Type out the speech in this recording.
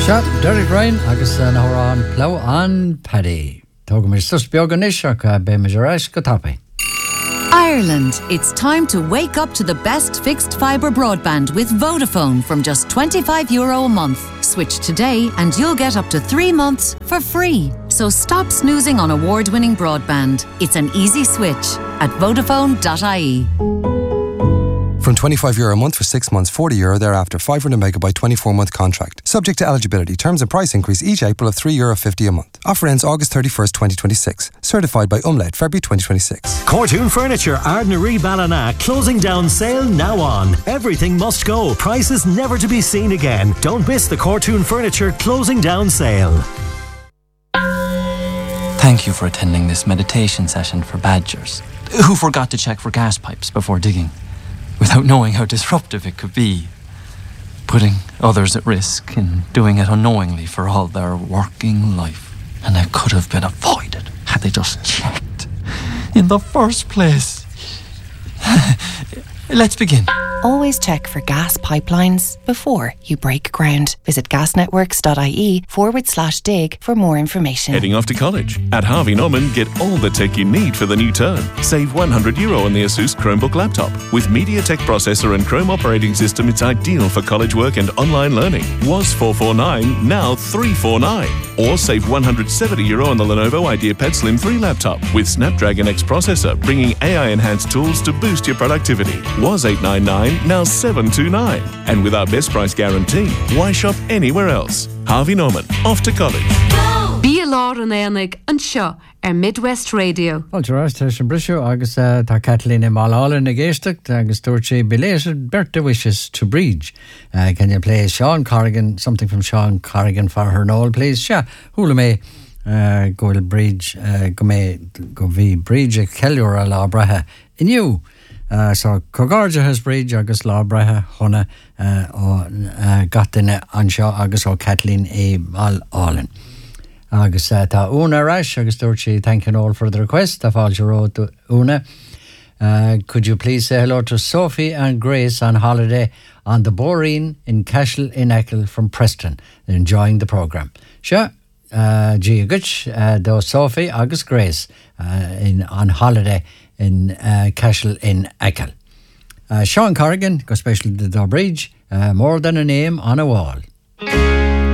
Shot Derek Ryan agus an plow an paddy. Togam sus bioganishaka be majarash katape. Ireland, it's time to wake up to the best fixed fibre broadband with Vodafone from just €25 a month. Switch today and you'll get up to 3 months for free. So stop snoozing on award-winning broadband. It's an easy switch at Vodafone.ie. From €25 a month for 6 months, €40 thereafter, 500 megabyte 24-month contract. Subject to eligibility. Terms and price increase each April of €3.50 a month. Offer ends August 31st, 2026. Certified by Umlaut, February 2026. Cortoon Furniture, Ardnaree Ballina, closing down sale now on. Everything must go. Prices never to be seen again. Don't miss the Cortoon Furniture closing down sale. Thank you for attending this meditation session for badgers who forgot to check for gas pipes before digging, without knowing how disruptive it could be, putting others at risk and doing it unknowingly for all their working life. And it could have been avoided had they just checked in the first place. Let's begin. Always check for gas pipelines before you break ground. Visit gasnetworks.ie/dig for more information. Heading off to college? At Harvey Norman, get all the tech you need for the new term. Save €100 on the Asus Chromebook laptop. With MediaTek processor and Chrome operating system, it's ideal for college work and online learning. Was $449, now $349. Or save €170 on the Lenovo IdeaPad Slim 3 laptop with Snapdragon X processor, bringing AI-enhanced tools to boost your productivity. Was $899, now $729. And with our best price guarantee, why shop anywhere else? Harvey Norman, off to college. Bí lá an éananig an seo Midwest Radio. Well, Gerard, there's a brisio agus ta Kathleen Malala na géisteach agus dúirtí belated birthday wishes to Bridge. Can you play Sean Corrigan, something from Sean Corrigan for her Noel, please? Sha, hula me go to Bridge, go vi Bridge a Kellur a lá bratha in you. So Cogarja has Bridge agus lá bratha honna ó gatine anseo agus ó Kathleen Mal Allen. Agus tá Una Rash agus dúirtí thank you all for the request. Tá fáilte ród Una. Could you please say hello to Sophie and Grace on holiday on the Boreen in Cashel in Eckle from Preston. They're enjoying the programme. Sure. Gia Gutch, though Sophie agus Grace on holiday in Cashel in Eckle. Sean Corrigan, go special to the Bridge, more than a name on a wall.